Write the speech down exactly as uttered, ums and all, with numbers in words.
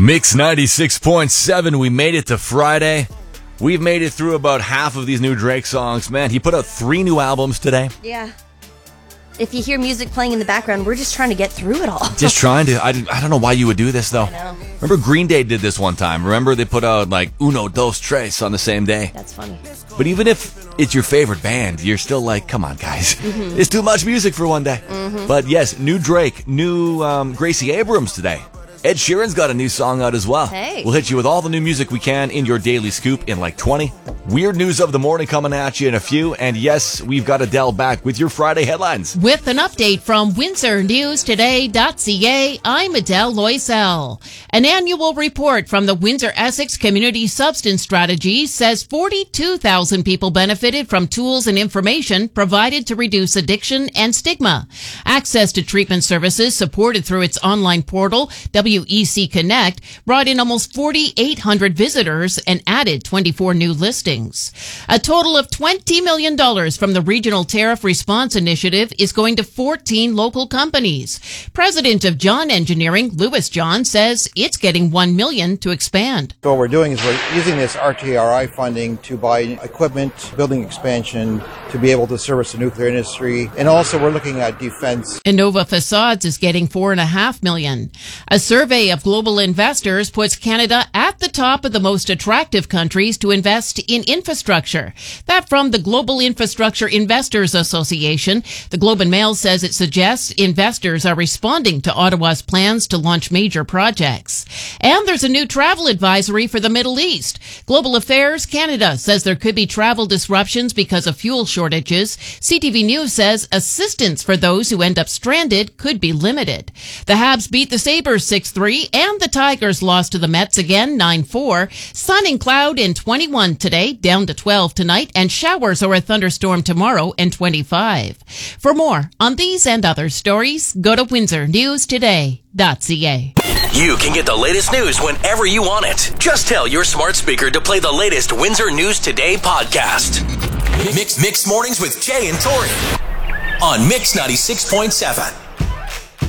Mix ninety-six point seven, we made it to Friday. We've made it through about half of these new Drake songs. Man, he put out three new albums today. Yeah. If you hear music playing in the background, we're just trying to get through it all. Just trying to. I, I don't know why you would do this, though. I know. Remember Green Day did this one time. Remember they put out like Uno, Dos, Tres on the same day. That's funny. But even if it's your favorite band, you're still like, come on, guys. Mm-hmm. It's too much music for one day. Mm-hmm. But yes, new Drake, new um, Gracie Abrams today. Ed Sheeran's got a new song out as well. Hey. We'll hit you with all the new music we can in your daily scoop in like twenty. Weird news of the morning coming at you in a few. And yes, we've got Adele back with your Friday headlines. With an update from Windsor News Today dot C A, I'm Adele Loisel. An annual report from the Windsor-Essex Community Substance Strategy says forty-two thousand people benefited from tools and information provided to reduce addiction and stigma. Access to treatment services supported through its online portal, W E C Connect, brought in almost forty-eight hundred visitors and added twenty-four new listings. A total of twenty million dollars from the Regional Tariff Response Initiative is going to fourteen local companies. President of John Engineering, Louis John, says it's getting one million dollars to expand. So what we're doing is we're using this R T R I funding to buy equipment, building expansion, to be able to service the nuclear industry. And also we're looking at defense. Innova Facades is getting four and a half million dollars. A survey of global investors puts Canada at the top of the most attractive countries to invest in infrastructure. That from the Global Infrastructure Investors Association. The Globe and Mail says it suggests investors are responding to Ottawa's plans to launch major projects. And there's a new travel advisory for the Middle East. Global Affairs Canada says there could be travel disruptions because of fuel shortages. C T V News says assistance for those who end up stranded could be limited. The Habs beat the Sabres six three and the Tigers lost to the Mets again nine four. Sun and cloud in twenty-one today, down to twelve tonight, and showers or a thunderstorm tomorrow and twenty-five. For more on these and other stories, go to Windsor News Today dot C A. You can get the latest news whenever you want it. Just tell your smart speaker to play the latest Windsor News Today podcast. Mix Mix Mornings with Jay and Tori on Mix ninety-six point seven.